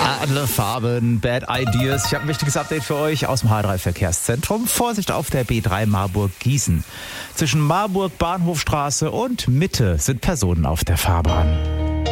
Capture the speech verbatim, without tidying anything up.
Alle Farben, Bad Ideas. Ich habe ein wichtiges Update für euch aus dem H drei Verkehrszentrum. Vorsicht auf der B drei Marburg-Gießen. Zwischen Marburg, Bahnhofstraße und Mitte sind Personen auf der Fahrbahn.